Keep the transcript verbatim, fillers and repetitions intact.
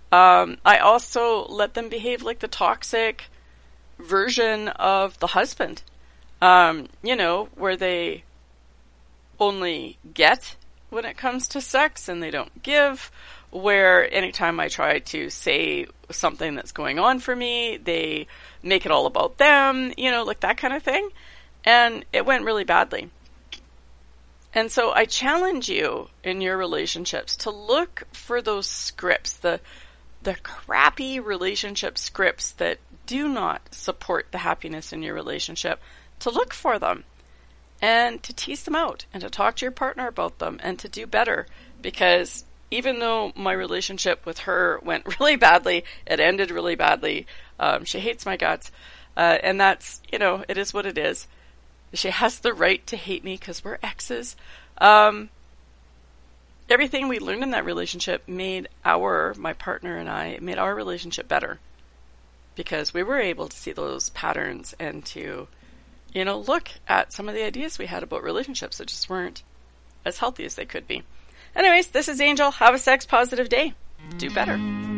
Um, I also let them behave like the toxic version of the husband. Um, you know, where they only get when it comes to sex and they don't give, where anytime I try to say something that's going on for me, they make it all about them, you know, like that kind of thing. And it went really badly. And so I challenge you in your relationships to look for those scripts, the the crappy relationship scripts that do not support the happiness in your relationship, to look for them and to tease them out and to talk to your partner about them and to do better. Because even though my relationship with her went really badly, it ended really badly. Um, she hates my guts. Uh, and that's, you know, it is what it is. She has the right to hate me because we're exes. Um, everything we learned in that relationship made our, my partner and I, made our relationship better. Because we were able to see those patterns and to, you know, look at some of the ideas we had about relationships that just weren't as healthy as they could be. Anyways, this is Angel. Have a sex positive day. Do better.